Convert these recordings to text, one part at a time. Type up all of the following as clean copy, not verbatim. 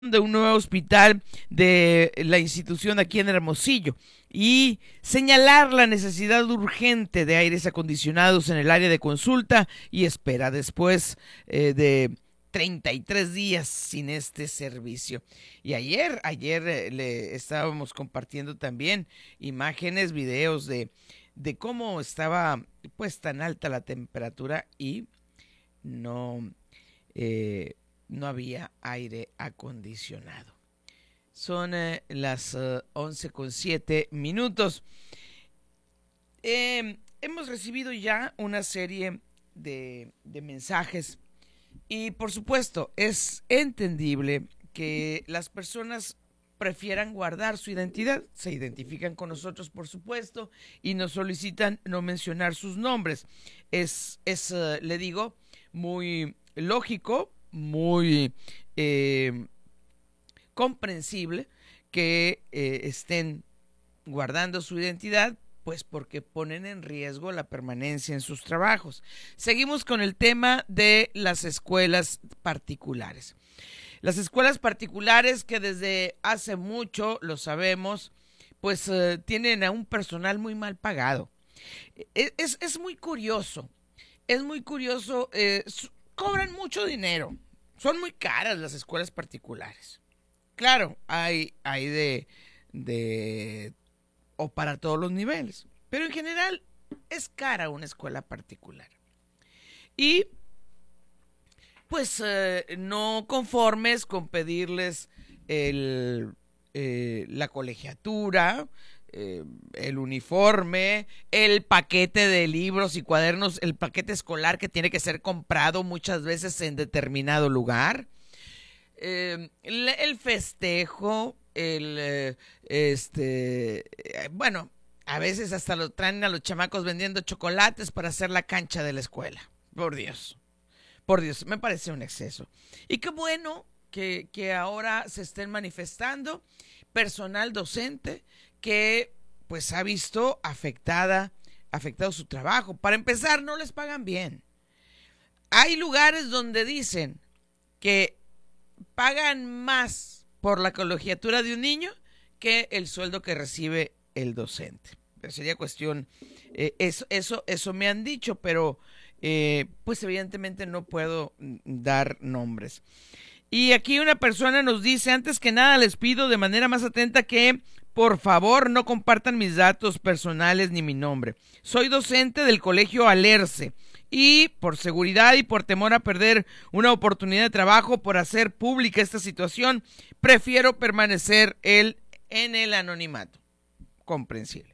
de un nuevo hospital de la institución aquí en Hermosillo y señalar la necesidad urgente de aires acondicionados en el área de consulta y espera después de 33 días sin este servicio. Y ayer le estábamos compartiendo también imágenes, videos de cómo estaba pues tan alta la temperatura y no no había aire acondicionado. Son las 11:07 minutos. Hemos recibido ya una serie de mensajes y por supuesto es entendible que las personas prefieran guardar su identidad, se identifican con nosotros por supuesto y nos solicitan no mencionar sus nombres. Es le digo, muy lógico, muy comprensible que estén guardando su identidad, pues porque ponen en riesgo la permanencia en sus trabajos. Seguimos con el tema de las escuelas particulares. Las escuelas particulares que desde hace mucho, lo sabemos, pues tienen a un personal muy mal pagado. Es muy curioso, cobran mucho dinero. Son muy caras las escuelas particulares. Claro, hay de o para todos los niveles, pero en general es cara una escuela particular. Y pues no conformes con pedirles la colegiatura, el uniforme, el paquete de libros y cuadernos, el paquete escolar que tiene que ser comprado muchas veces en determinado lugar, el festejo, bueno, a veces hasta lo traen a los chamacos vendiendo chocolates para hacer la cancha de la escuela. Por Dios, me parece un exceso. Y qué bueno que ahora se estén manifestando personal docente que pues ha visto afectado su trabajo. Para empezar, no les pagan bien. Hay lugares donde dicen que pagan más por la colegiatura de un niño que el sueldo que recibe el docente. Pero sería cuestión, eso me han dicho, pero pues evidentemente no puedo dar nombres. Y aquí una persona nos dice, antes que nada les pido de manera más atenta que por favor no compartan mis datos personales ni mi nombre. Soy docente del colegio Alerce y por seguridad y por temor a perder una oportunidad de trabajo por hacer pública esta situación, prefiero permanecer en el anonimato. Comprensible.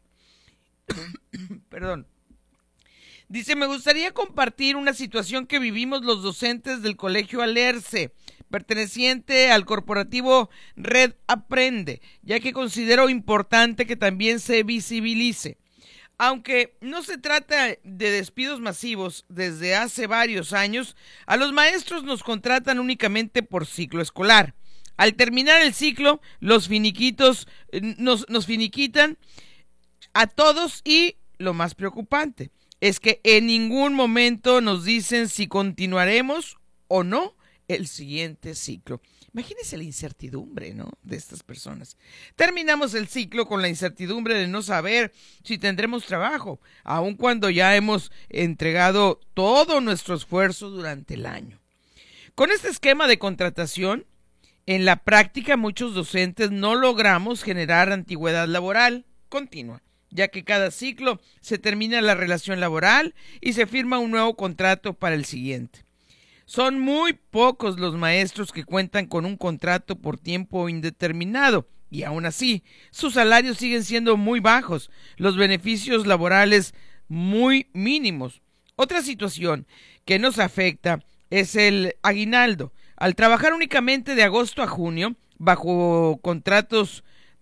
Perdón. Dice, me gustaría compartir una situación que vivimos los docentes del colegio Alerce, perteneciente al corporativo Red Aprende, ya que considero importante que también se visibilice. Aunque no se trata de despidos masivos desde hace varios años, a los maestros nos contratan únicamente por ciclo escolar. Al terminar el ciclo, los finiquitos nos finiquitan a todos y, lo más preocupante, es que en ningún momento nos dicen si continuaremos o no el siguiente ciclo. Imagínense la incertidumbre, ¿no?, de estas personas. Terminamos el ciclo con la incertidumbre de no saber si tendremos trabajo, aun cuando ya hemos entregado todo nuestro esfuerzo durante el año. Con este esquema de contratación, en la práctica muchos docentes no logramos generar antigüedad laboral continua, ya que cada ciclo se termina la relación laboral y se firma un nuevo contrato para el siguiente. Son muy pocos los maestros que cuentan con un contrato por tiempo indeterminado y aún así sus salarios siguen siendo muy bajos, los beneficios laborales muy mínimos. Otra situación que nos afecta es el aguinaldo. Al trabajar únicamente de agosto a junio bajo contratos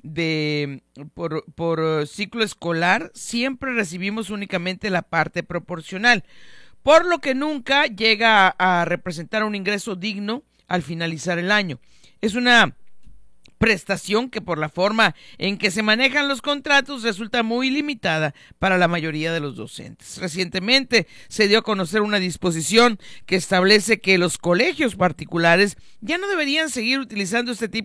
por ciclo escolar, siempre recibimos únicamente la parte proporcional, por lo que nunca llega a representar un ingreso digno al finalizar el año. Es una prestación que por la forma en que se manejan los contratos resulta muy limitada para la mayoría de los docentes. Recientemente se dio a conocer una disposición que establece que los colegios particulares ya no deberían seguir utilizando este tipo